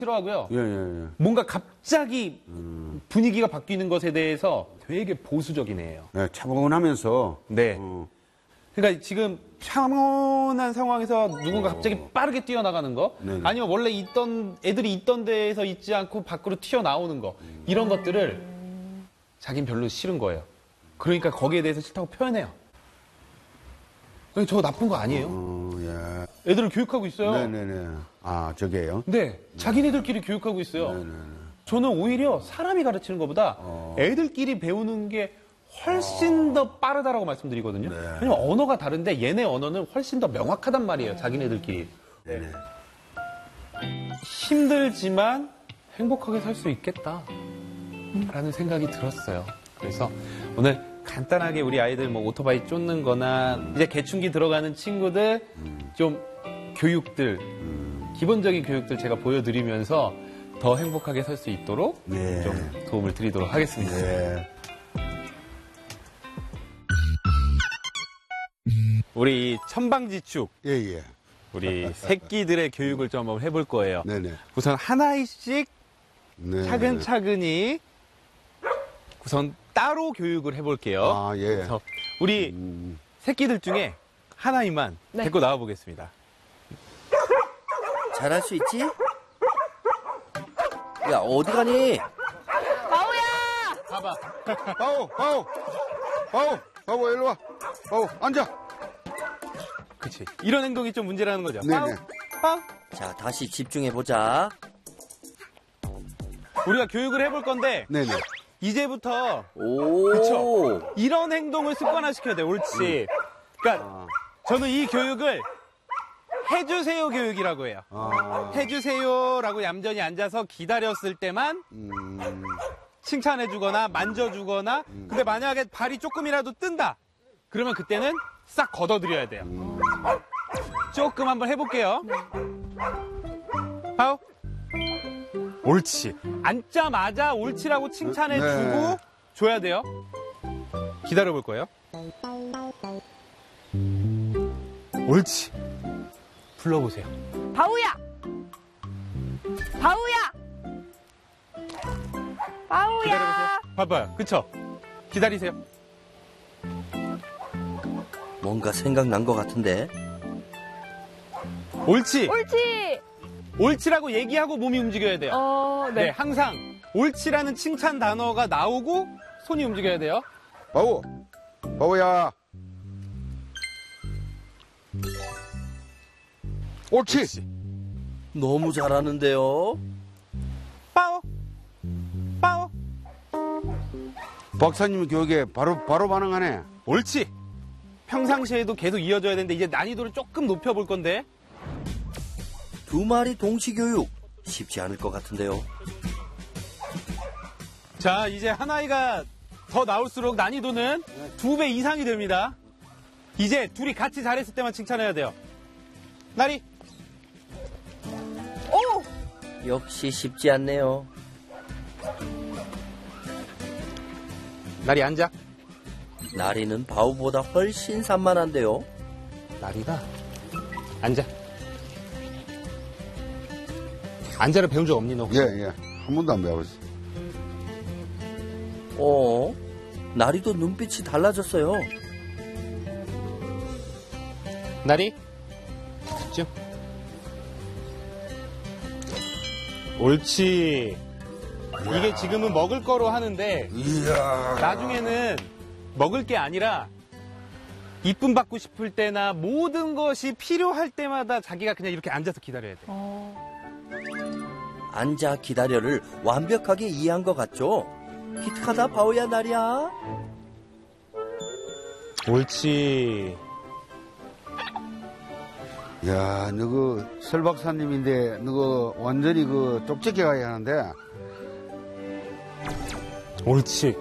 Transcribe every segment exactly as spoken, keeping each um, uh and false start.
싫어하고요. 예, 예, 예. 뭔가 갑자기 음. 분위기가 바뀌는 것에 대해서 되게 보수적인 애예요. 네, 차분하면서. 네. 어. 그러니까 지금 평온한 상황에서 누군가 갑자기 빠르게 뛰어나가는 거, 네네. 아니면 원래 있던 애들이 있던 데에서 있지 않고 밖으로 튀어나오는 거, 이런 것들을 자긴 별로 싫은 거예요. 그러니까 거기에 대해서 싫다고 표현해요. 저거 나쁜 거 아니에요? 어, 예. 애들을 교육하고 있어요. 네네네. 아, 저게요? 네, 자기네들끼리 교육하고 있어요. 네네네. 저는 오히려 사람이 가르치는 것보다 어. 애들끼리 배우는 게 훨씬 더 빠르다라고 말씀드리거든요. 네. 왜냐면 언어가 다른데 얘네 언어는 훨씬 더 명확하단 말이에요. 자기네들끼리. 네네. 힘들지만 행복하게 살 수 있겠다 라는 생각이 들었어요. 그래서 오늘 간단하게 우리 아이들 뭐 오토바이 쫓는 거나 이제 개춘기 들어가는 친구들 좀 교육들, 기본적인 교육들 제가 보여드리면서 더 행복하게 살 수 있도록 네. 좀 도움을 드리도록 하겠습니다. 네. 우리 천방지축, 예, 예. 우리 새끼들의 교육을 좀 한번 해볼 거예요. 네네. 우선 하나씩 네. 차근차근히 우선 따로 교육을 해볼게요. 아, 예. 그래서 우리 음. 새끼들 중에 하나이만 네. 데리고 나와보겠습니다. 잘할 수 있지? 야, 어디 가니? 바오야! 봐봐. 바오, 바오, 바오, 바오, 일로 와. 바오, 앉아. 그치. 이런 행동이 좀 문제라는 거죠. 네네. 빵. 자, 다시 집중해보자. 우리가 교육을 해볼 건데 네네. 이제부터 오. 그쵸. 이런 행동을 습관화시켜야 돼. 옳지. 그러니까 아, 저는 이 교육을 해주세요 교육이라고 해요. 아, 해주세요라고 얌전히 앉아서 기다렸을 때만 음, 칭찬해주거나 만져주거나 근데 만약에 발이 조금이라도 뜬다 그러면 그때는 싹 걷어드려야 돼요. 조금 한번 해볼게요. 하오. 옳지. 앉자마자 옳지라고 칭찬해주고 네. 줘야 돼요. 기다려볼 거예요. 옳지. 불러보세요. 바오야! 바오야! 바오야! 기다려보세요. 봐봐요. 그쵸? 기다리세요. 뭔가 생각난 것 같은데. 옳지. 옳지! 옳지라고 얘기하고 몸이 움직여야 돼요. 어, 네. 네. 항상 옳지라는 칭찬 단어가 나오고 손이 움직여야 돼요. 바오, 바오야. 옳지. 옳지. 너무 잘하는데요. 빠오. 빠오. 박사님 교육에 바로, 바로 반응하네. 옳지. 평상시에도 계속 이어져야 되는데 이제 난이도를 조금 높여볼 건데. 두 마리 동시 교육. 쉽지 않을 것 같은데요. 자, 이제 하나이가 더 나올수록 난이도는 두 배 이상이 됩니다. 이제 둘이 같이 잘했을 때만 칭찬해야 돼요. 나리. 오! 역시 쉽지 않네요. 나리 앉아. 나리는 바우보다 훨씬 산만한데요. 나리가 앉아. 앉아를 배운 적 없니 너? 예, 예. 한 번도 안 배워봤어. 어? 나리도 눈빛이 달라졌어요. 나리. 집중. 옳지. 이게 지금은 먹을 거로 하는데 이야. 나중에는 먹을 게 아니라 이쁨 받고 싶을 때나 모든 것이 필요할 때마다 자기가 그냥 이렇게 앉아서 기다려야 돼. 어. 앉아 기다려를 완벽하게 이해한 것 같죠? 기특하다 바오야 나리야. 옳지. 야, 너그 설 박사님인데 너그 완전히 그 쪽집게 가야 하는데. 옳지.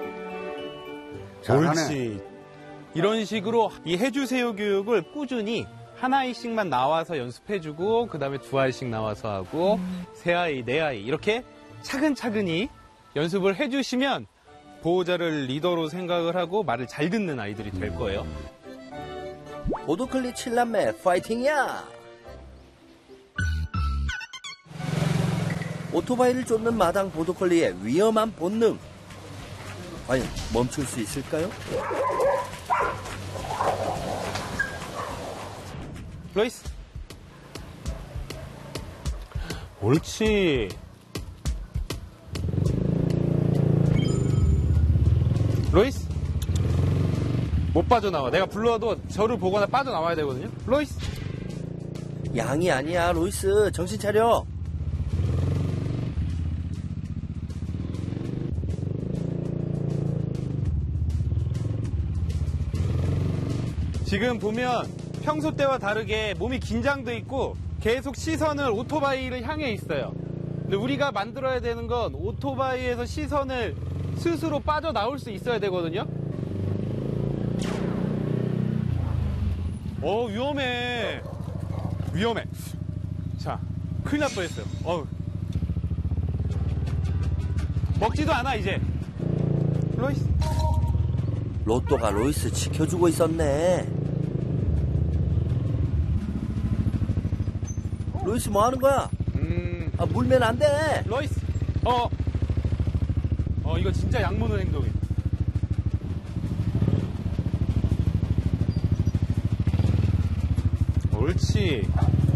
잘하네. 옳지. 이런 식으로 이 해주세요 교육을 꾸준히 한 아이씩만 나와서 연습해주고 그 다음에 두 아이씩 나와서 하고 세 아이, 네 아이 이렇게 차근차근히 연습을 해주시면 보호자를 리더로 생각을 하고 말을 잘 듣는 아이들이 될 거예요. 보도클리 칠남매 파이팅이야. 오토바이를 쫓는 마당 보도콜리의 위험한 본능. 과연 멈출 수 있을까요? 로이스. 옳지. 로이스. 못 빠져나와. 내가 불러도 저를 보거나 빠져나와야 되거든요. 로이스. 양이 아니야, 로이스. 정신 차려. 지금 보면 평소 때와 다르게 몸이 긴장돼 있고 계속 시선을 오토바이를 향해 있어요. 근데 우리가 만들어야 되는 건 오토바이에서 시선을 스스로 빠져나올 수 있어야 되거든요. 어, 위험해. 위험해. 자, 큰일 날 뻔했어요. 어우. 먹지도 않아, 이제. 로이스. 로또가 로이스 지켜주고 있었네. 로이스 뭐 하는 거야? 음, 아, 물면 안 돼. 로이스. 어. 어, 이거 진짜 양무는 행동이야. 옳지.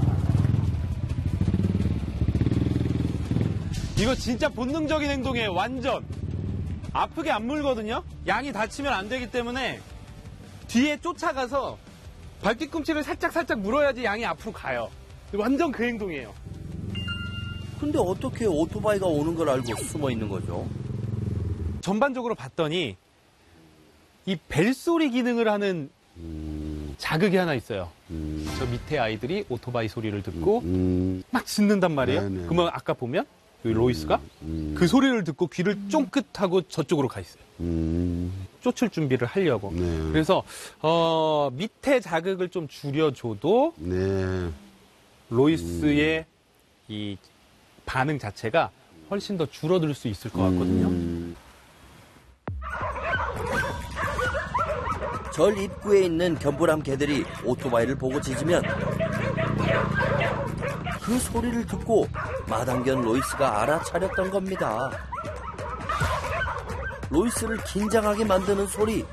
이거 진짜 본능적인 행동이에요, 완전. 아프게 안 물거든요? 양이 다치면 안 되기 때문에 뒤에 쫓아가서 발뒤꿈치를 살짝살짝 물어야지 양이 앞으로 가요. 완전 그 행동이에요. 근데 어떻게 오토바이가 오는 걸 알고 숨어 있는 거죠? 전반적으로 봤더니 이 벨소리 기능을 하는 자극이 하나 있어요. 음, 저 밑에 아이들이 오토바이 소리를 듣고 음, 막 짖는단 말이에요. 네네. 그러면 아까 보면 여기 로이스가 음, 그 소리를 듣고 귀를 쫑긋하고 저쪽으로 가 있어요. 음, 쫓을 준비를 하려고. 네. 그래서 어, 밑에 자극을 좀 줄여줘도 네. 로이스의 이 반응 자체가 훨씬 더 줄어들 수 있을 것 같거든요. 음, 절 입구에 있는 견보람 개들이 오토바이를 보고 짖으면 그 소리를 듣고 마당견 로이스가 알아차렸던 겁니다. 로이스를 긴장하게 만드는 소리.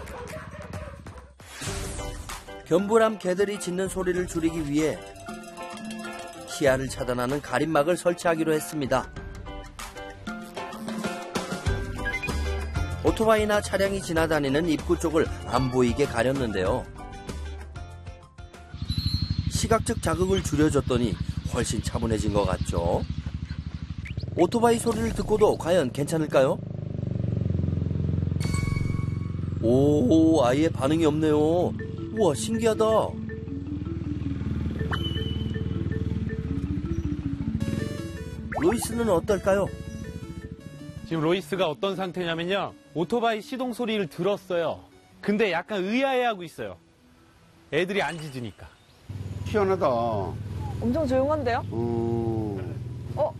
견보람 개들이 짖는 소리를 줄이기 위해 시야를 차단하는 가림막을 설치하기로 했습니다. 오토바이나 차량이 지나다니는 입구 쪽을 안 보이게 가렸는데요. 시각적 자극을 줄여줬더니 훨씬 차분해진 것 같죠? 오토바이 소리를 듣고도 과연 괜찮을까요? 오, 아예 반응이 없네요. 우와, 신기하다. 로이스는 어떨까요? 지금 로이스가 어떤 상태냐면요. 오토바이 시동 소리를 들었어요. 근데 약간 의아해하고 있어요. 애들이 안 짖으니까. 희한하다. 엄청 조용한데요? 어, 어?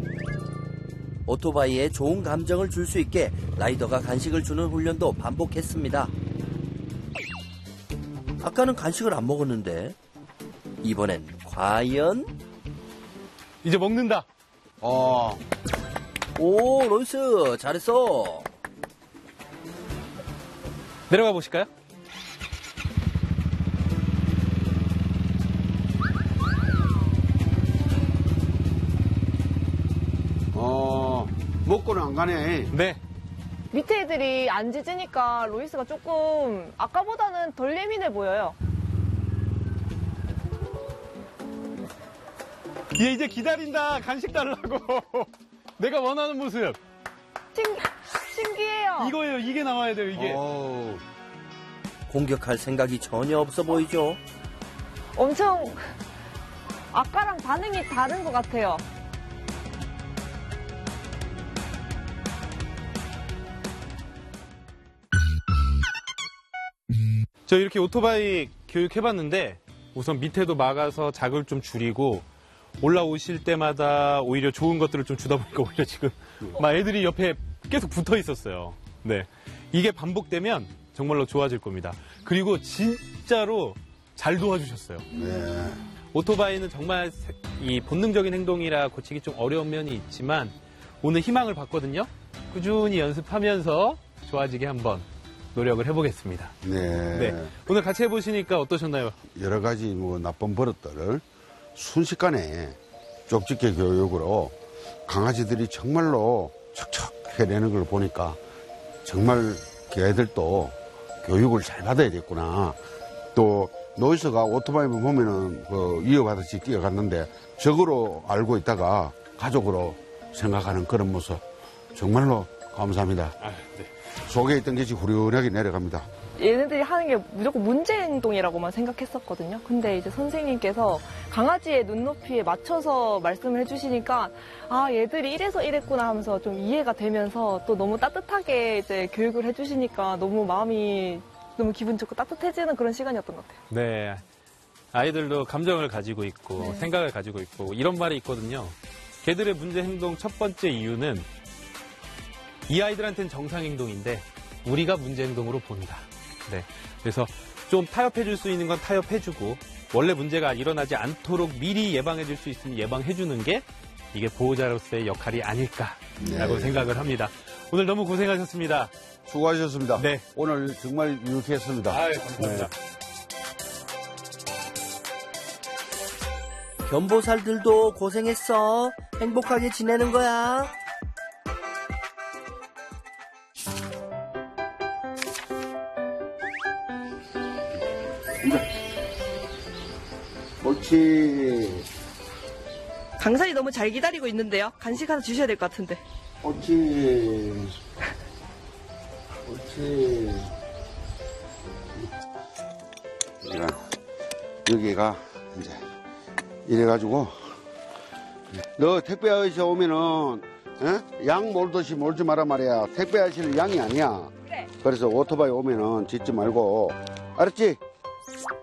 오토바이에 좋은 감정을 줄 수 있게 라이더가 간식을 주는 훈련도 반복했습니다. 아까는 간식을 안 먹었는데 이번엔 과연? 이제 먹는다. 어, 오, 로이스 잘했어. 내려가 보실까요? 어, 먹고는 안 가네. 네. 밑에 애들이 안 짖으니까 로이스가 조금 아까보다는 덜 예민해 보여요. 얘 이제 기다린다. 간식 달라고. 내가 원하는 모습. 신, 신기해요. 이거예요. 이게 나와야 돼요. 이게. 어, 공격할 생각이 전혀 없어 보이죠? 엄청 아까랑 반응이 다른 것 같아요. 저 이렇게 오토바이 교육해봤는데 우선 밑에도 막아서 자극을 좀 줄이고 올라오실 때마다 오히려 좋은 것들을 좀 주다 보니까 오히려 지금 막 애들이 옆에 계속 붙어 있었어요. 네. 이게 반복되면 정말로 좋아질 겁니다. 그리고 진짜로 잘 도와주셨어요. 네. 오토바이는 정말 세- 이 본능적인 행동이라 고치기 좀 어려운 면이 있지만 오늘 희망을 받거든요. 꾸준히 연습하면서 좋아지게 한번 노력을 해보겠습니다. 네. 네. 오늘 같이 해보시니까 어떠셨나요? 여러 가지 뭐 나쁜 버릇들을 순식간에 쪽집게 교육으로 강아지들이 정말로 척척 해내는 걸 보니까 정말 걔들도 교육을 잘 받아야겠구나. 또 노이스가 오토바이만 보면은 그 이어가듯이 뛰어갔는데 적으로 알고 있다가 가족으로 생각하는 그런 모습 정말로 감사합니다. 아, 네. 속에 있던 것이 후련하게 내려갑니다. 얘네들이 하는 게 무조건 문제 행동이라고만 생각했었거든요. 근데 이제 선생님께서 강아지의 눈높이에 맞춰서 말씀을 해주시니까 아 얘들이 이래서 이랬구나 하면서 좀 이해가 되면서 또 너무 따뜻하게 이제 교육을 해주시니까 너무 마음이 너무 기분 좋고 따뜻해지는 그런 시간이었던 것 같아요. 네. 아이들도 감정을 가지고 있고 네. 생각을 가지고 있고 이런 말이 있거든요. 개들의 문제 행동 첫 번째 이유는 이 아이들한테는 정상 행동인데 우리가 문제 행동으로 본다. 네. 그래서 좀 타협해 줄 수 있는 건 타협해 주고 원래 문제가 일어나지 않도록 미리 예방해 줄 수 있으면 예방해 주는 게 이게 보호자로서의 역할이 아닐까라고 네. 생각을 합니다. 오늘 너무 고생하셨습니다. 수고하셨습니다. 네. 오늘 정말 유쾌했습니다. 아유, 감사합니다. 견보살들도 고생했어. 행복하게 지내는 거야. 옳지, 강산이 너무 잘 기다리고 있는데요. 간식 하나 주셔야 될 것 같은데. 옳지, 옳지. 여기가, 여기가 이제 이래가지고 너 택배 아저씨 오면은 에? 양 몰듯이 몰지 마라 말이야. 택배 아저씨는 양이 아니야. 그래. 그래서 오토바이 오면은 짖지 말고 알았지?